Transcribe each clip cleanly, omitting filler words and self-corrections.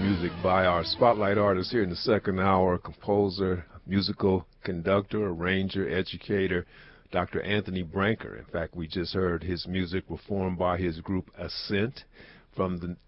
music by our spotlight artist here in the second hour, composer, musical conductor, arranger, educator, Dr. Anthony Branker. In fact, we just heard his music performed by his group Ascent from the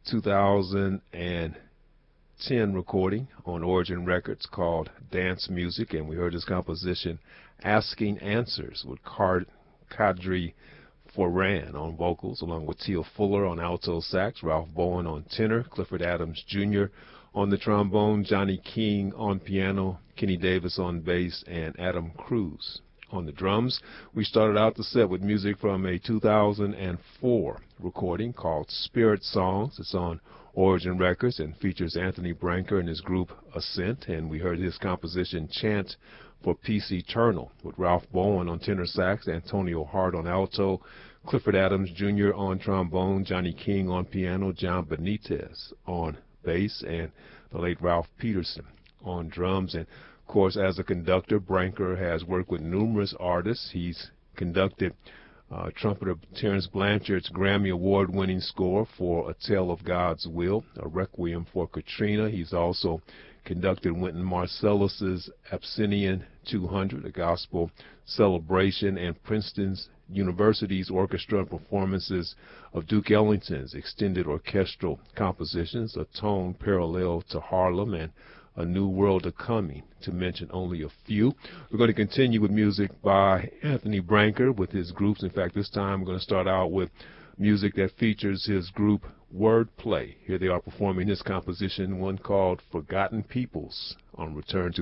2010 recording on Origin Records called Dance Music, and we heard his composition Asking Answers with Kadri Foran on vocals, along with Teal Fuller on alto sax, Ralph Bowen on tenor, Clifford Adams Jr. on the trombone, Johnny King on piano, Kenny Davis on bass, and Adam Cruz on the drums. We started out the set with music from a 2004 recording called Spirit Songs. It's on Origin Records and features Anthony Branker and his group Ascent, and we heard his composition Chant for Peace Eternal with Ralph Bowen on tenor sax, Antonio Hart on alto, Clifford Adams Jr. on trombone, Johnny King on piano, John Benitez on bass, and the late Ralph Peterson on drums. And of course, as a conductor, Branker has worked with numerous artists. He's conducted trumpeter Terence Blanchard's Grammy Award-winning score for A Tale of God's Will, a Requiem for Katrina. He's also conducted Wynton Marsalis's Abyssinian 200, a gospel celebration, and Princeton University's orchestra performances of Duke Ellington's extended orchestral compositions, A Tone Parallel to Harlem, and A New World A Coming, to mention only a few. We're going to continue with music by Anthony Branker with his groups. In fact, this time we're going to start out with music that features his group Wordplay. Here they are performing his composition, one called Forgotten Peoples, on Return to